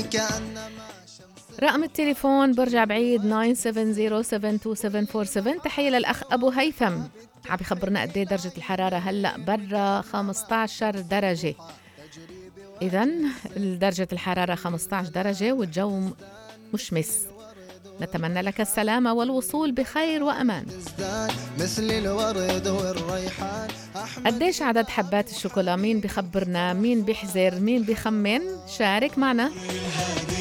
رقم التليفون برجع بعيد 97072747. تحية للأخ أبو هيثم، عم يخبرنا قد ايه درجة الحرارة هلأ برا 15 درجة. إذن درجة الحرارة 15 درجة والجو مشمس. نتمنى لك السلامة والوصول بخير وأمان. قديش عدد حبات الشوكولا؟ مين بيخبرنا؟ مين بيحذر؟ مين بيخمن؟ شارك معنا.